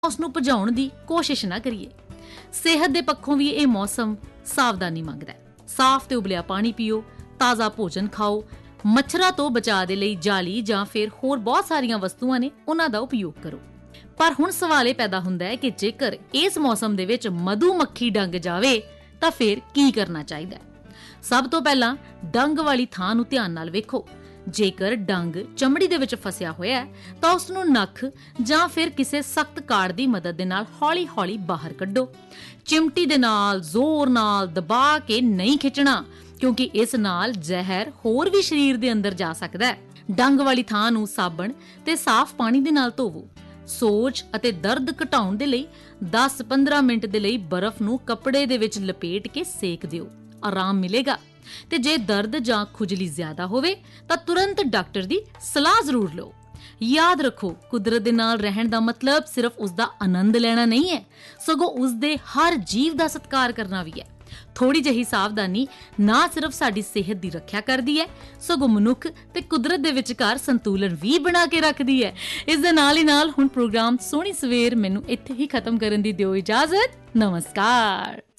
ਉਸਨੂੰ ਭਜਾਉਣ ਦੀ ਕੋਸ਼ਿਸ਼ ਨਾ ਕਰੀਏ। ਸਿਹਤ ਦੇ ਪੱਖੋਂ ਵੀ ਇਹ ਮੌਸਮ ਸਾਵਧਾਨੀ ਮੰਗਦਾ ਹੈ। ਸਾਫ਼ ਤੇ ਉਬਲਿਆ ਪਾਣੀ ਪੀਓ, ਤਾਜ਼ਾ ਭੋਜਨ ਖਾਓ, ਮੱਛਰਾਂ ਤੋਂ ਬਚਾਅ ਦੇ ਲਈ ਜਾਲੀ ਜਾਂ ਫਿਰ ਹੋਰ ਬਹੁਤ ਸਾਰੀਆਂ ਵਸਤੂਆਂ ਨੇ ਉਹਨਾਂ ਦਾ ਉਪਯੋਗ ਕਰੋ। ਪਰ ਹੁਣ ਸਵਾਲ ਇਹ ਪੈਦਾ ਹੁੰਦਾ ਹੈ ਕਿ ਜੇਕਰ ਇਸ ਮੌਸਮ ਦੇ ਵਿੱਚ ਮਧੂ ਮੱਖੀ ਡੰਗ ਜਾਵੇ ਤਾਂ ਫਿਰ ਕੀ ਕਰਨਾ ਚਾਹੀਦਾ ਹੈ? ਸਭ ਤੋਂ ਪਹਿਲਾਂ ਡੰਗ ਵਾਲੀ ਥਾਂ ਨੂੰ ਧਿਆਨ ਨਾਲ ਵੇਖੋ। ਜੇਕਰ ਡੰਗ ਚਮੜੀ ਦੇ ਵਿੱਚ ਫਸਿਆ ਹੋਇਆ ਹੈ ਤਾਂ ਉਸ ਨੂੰ ਨੱਖ ਜਾਂ ਫਿਰ ਕਿਸੇ ਸਖਤ ਕਾੜ ਦੀ ਮਦਦ ਦੇ ਨਾਲ ਹੌਲੀ-ਹੌਲੀ ਬਾਹਰ ਕੱਢੋ। ਚਿਮਟੀ ਦੇ ਨਾਲ ਜ਼ੋਰ ਨਾਲ ਦਬਾ ਕੇ ਨਹੀਂ ਖਿੱਚਣਾ, ਕਿਉਂਕਿ ਇਸ ਨਾਲ ਜ਼ਹਿਰ ਹੋਰ ਵੀ ਸਰੀਰ ਦੇ ਅੰਦਰ ਜਾ ਸਕਦਾ ਹੈ। ਡੰਗ ਵਾਲੀ ਥਾਂ ਨੂੰ ਸਾਬਣ ਤੇ ਸਾਫ਼ ਪਾਣੀ ਦੇ ਨਾਲ ਧੋਵੋ। ਸੋਜ ਅਤੇ ਦਰਦ ਘਟਾਉਣ ਦੇ ਲਈ 10-15 ਮਿੰਟ ਦੇ ਲਈ ਬਰਫ਼ ਨੂੰ ਕੱਪੜੇ ਦੇ ਵਿੱਚ ਲਪੇਟ ਕੇ ਸੇਕ ਦਿਓ, ਆਰਾਮ ਮਿਲੇਗਾ। ਤੇ ਜੇ ਦਰਦ ਜਾਂ ਖੁਜਲੀ ਜ਼ਿਆਦਾ ਹੋਵੇ ਤਾਂ ਤੁਰੰਤ ਡਾਕਟਰ ਦੀ ਸਲਾਹ ਜ਼ਰੂਰ ਲਓ। ਯਾਦ ਰੱਖੋ, ਕੁਦਰਤ ਦੇ ਨਾਲ ਰਹਿਣ ਦਾ ਮਤਲਬ ਸਿਰਫ ਉਸ ਦਾ ਆਨੰਦ ਲੈਣਾ ਨਹੀਂ ਹੈ, ਸਗੋਂ ਉਸ ਦੇ ਹਰ ਜੀਵ ਦਾ ਸਤਿਕਾਰ ਕਰਨਾ ਵੀ ਹੈ। ਥੋੜੀ ਜਿਹੀ ਸਾਵਧਾਨੀ ਨਾ ਸਿਰਫ ਸਾਡੀ ਸਿਹਤ ਦੀ ਰੱਖਿਆ ਕਰਦੀ ਹੈ, ਸਗੋਂ ਮਨੁੱਖ ਤੇ ਕੁਦਰਤ ਦੇ ਵਿਚਕਾਰ ਸੰਤੁਲਨ ਵੀ ਬਣਾ ਕੇ ਰੱਖਦੀ ਹੈ। ਇਸ ਦੇ ਨਾਲ ਹੀ ਨਾਲ ਹੁਣ ਪ੍ਰੋਗਰਾਮ ਸੋਹਣੀ ਸਵੇਰ ਮੈਨੂੰ ਇੱਥੇ ਹੀ ਖਤਮ ਕਰਨ ਦੀ ਦਿਓ ਇਜਾਜ਼ਤ। ਨਮਸਕਾਰ।